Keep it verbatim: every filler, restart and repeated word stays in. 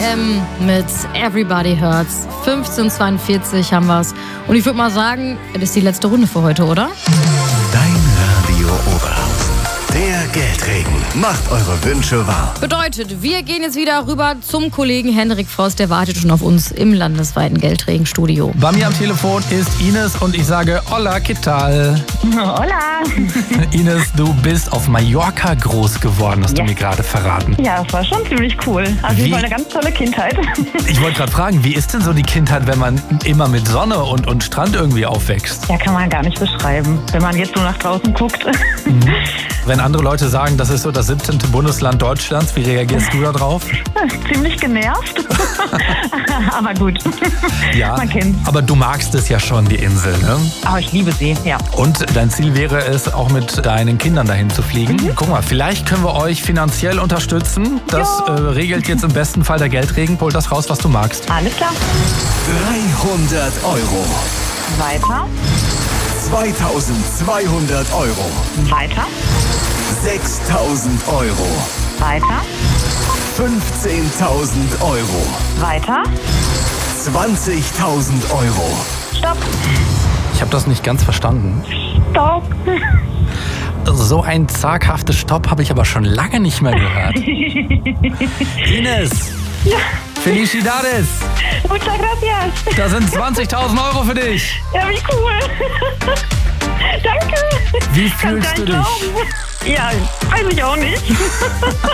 M mit Everybody Hurts. fünfzehn Uhr zweiundvierzig haben wir's. Und ich würde mal sagen, das ist die letzte Runde für heute, oder? Dein Radio Oberhausen. Der Geldregen macht eure Wünsche wahr. Bedeutet, wir gehen jetzt wieder rüber zum Kollegen Henrik Frost. Der wartet schon auf uns im landesweiten Geldregenstudio. Bei mir am Telefon ist Ines und ich sage Hola, ¿qué tal? Hola. Ines, du bist auf Mallorca groß geworden, hast Ja. du mir gerade verraten. Ja, es war schon ziemlich cool. Also Wie? es war eine ganz tolle Kindheit. Ich wollte gerade fragen, wie ist denn so die Kindheit, wenn man immer mit Sonne und, und Strand irgendwie aufwächst? Ja, kann man gar nicht beschreiben, wenn man jetzt nur nach draußen guckt. Wenn andere Leute sagen, das ist so das siebzehnte Bundesland Deutschlands, wie reagierst du da drauf? Ziemlich genervt. Aber gut. Ja, Man kennt's. aber du magst es ja schon, die Insel, ne? Aber ich liebe sie, ja. Und dein Ziel wäre es, auch mit deinen Kindern dahin zu fliegen. Mhm. Guck mal, vielleicht können wir euch finanziell unterstützen. Das äh, regelt jetzt im besten Fall der Geldregen. Hol das raus, was du magst. Alles klar. dreihundert Euro. Weiter, zweitausendzweihundert Euro. weiter, sechstausend Euro. weiter, fünfzehntausend Euro. weiter. zwanzigtausend Euro. Stopp, Ich habe das nicht ganz verstanden. stopp. So ein zaghaftes Stopp habe ich aber schon lange nicht mehr gehört. Ines! Ja, Felicidades! muchas gracias. Da sind zwanzigtausend Euro für dich. Ja, wie cool. Danke. Wie Kannst fühlst gar du nicht dich? glauben. Ja, weiß ich auch nicht.